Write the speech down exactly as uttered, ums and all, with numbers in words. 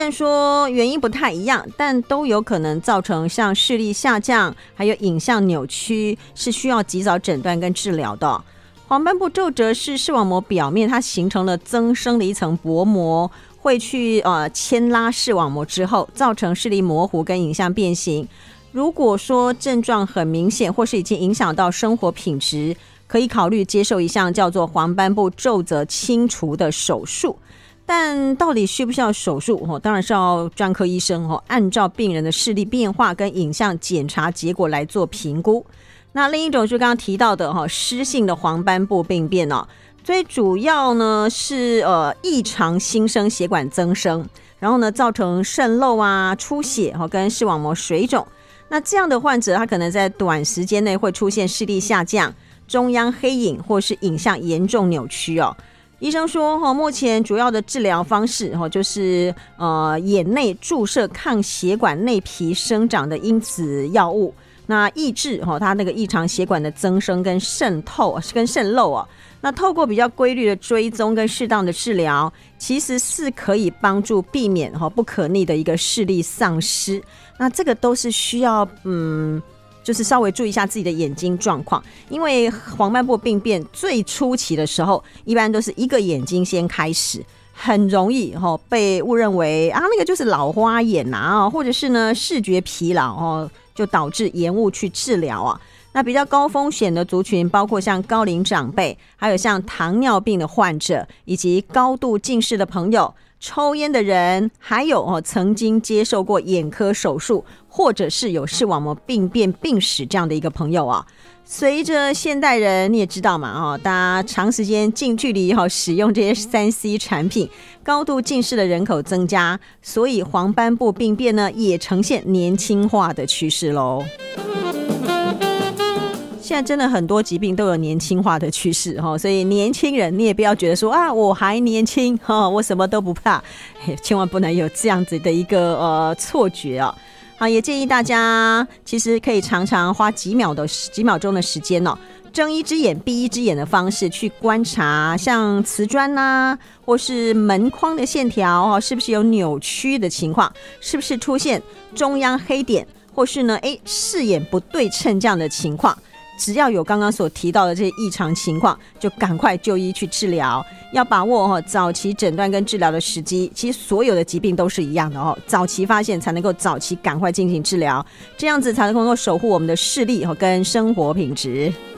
虽然说原因不太一样，但都有可能造成像视力下降还有影像扭曲，是需要及早诊断跟治疗的。黄斑部皱褶是视网膜表面它形成了增生的一层薄膜，会去呃牵拉视网膜之后，造成视力模糊跟影像变形。如果说症状很明显，或是已经影响到生活品质，可以考虑接受一项叫做黄斑部皱褶清除的手术。但到底需不需要手术、哦、当然是要专科医生、哦、按照病人的视力变化跟影像检查结果来做评估。那另一种是刚刚提到的、哦、湿性的黄斑部病变、哦、最主要呢是呃异常新生血管增生，然后呢造成渗漏啊、出血、哦、跟视网膜水肿。那这样的患者他可能在短时间内会出现视力下降、中央黑影或是影像严重扭曲哦。医生说、哦、目前主要的治疗方式、哦、就是呃眼内注射抗血管内皮生长的因子药物，那抑制、哦、它那个异常血管的增生跟渗透跟渗漏、哦、那透过比较规律的追踪跟适当的治疗，其实是可以帮助避免、哦、不可逆的一个视力丧失。那这个都是需要嗯就是稍微注意一下自己的眼睛状况，因为黄斑部病变最初期的时候，一般都是一个眼睛先开始，很容易、哦、被误认为啊那个就是老花眼啊，或者是呢视觉疲劳、哦、就导致延误去治疗啊。那比较高风险的族群包括像高龄长辈，还有像糖尿病的患者，以及高度近视的朋友、抽烟的人，还有、哦、曾经接受过眼科手术，或者是有视网膜病变病史这样的一个朋友啊。随着现代人你也知道嘛、哦、大家长时间近距离、哦、使用这些 三 C 产品，高度近视的人口增加，所以黄斑部病变呢也呈现年轻化的趋势咯。现在真的很多疾病都有年轻化的趋势，所以年轻人你也不要觉得说啊我还年轻，我什么都不怕，千万不能有这样子的一个呃错觉啊。好，也建议大家其实可以常常花几秒的几秒钟的时间哦，睁一只眼闭一只眼的方式去观察像瓷砖啊或是门框的线条、哦、是不是有扭曲的情况，是不是出现中央黑点，或是呢诶视野不对称这样的情况。只要有刚刚所提到的这些异常情况，就赶快就医去治疗，要把握、哦、早期诊断跟治疗的时机。其实所有的疾病都是一样的哦，早期发现才能够早期赶快进行治疗，这样子才能够守护我们的视力、哦、跟生活品质。